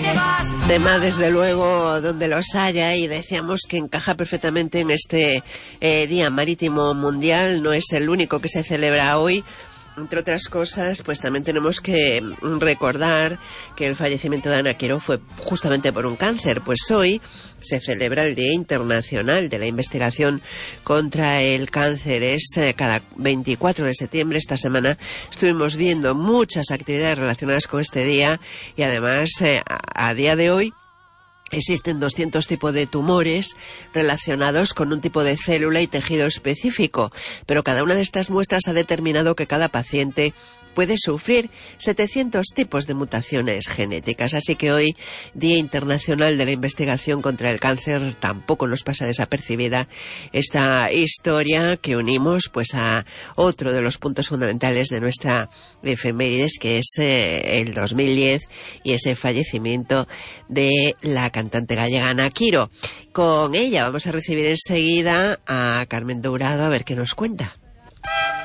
Tema, desde luego, donde los haya, y decíamos que encaja perfectamente en este Día Marítimo Mundial. No es el único que se celebra hoy. Entre otras cosas, pues también tenemos que recordar que el fallecimiento de Ana Quiró fue justamente por un cáncer. Pues hoy se celebra el Día Internacional de la Investigación contra el Cáncer. Es cada 24 de septiembre. Esta semana estuvimos viendo muchas actividades relacionadas con este día y además a día de hoy existen 200 tipos de tumores relacionados con un tipo de célula y tejido específico, pero cada una de estas muestras ha determinado que cada paciente puede sufrir 700 tipos de mutaciones genéticas. Así que hoy, Día Internacional de la Investigación contra el Cáncer, tampoco nos pasa desapercibida esta historia que unimos pues a otro de los puntos fundamentales de nuestra efemérides, que es el 2010 y ese fallecimiento de la cantante gallega Ana Quiró. Con ella vamos a recibir enseguida a Carmen Dourado a ver qué nos cuenta.